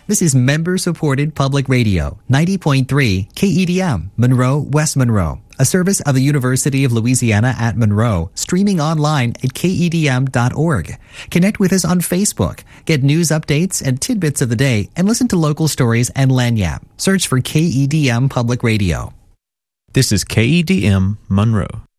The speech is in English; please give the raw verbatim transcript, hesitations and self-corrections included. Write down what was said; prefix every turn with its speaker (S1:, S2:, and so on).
S1: This is member-supported public radio, ninety point three K E D M, Monroe, West Monroe, a service of the University of Louisiana at Monroe, streaming online at K E D M dot org. Connect with us on Facebook, get news updates and tidbits of the day, and listen to local stories and Lagniappe. Search for K E D M Public Radio.
S2: This is K E D M Monroe.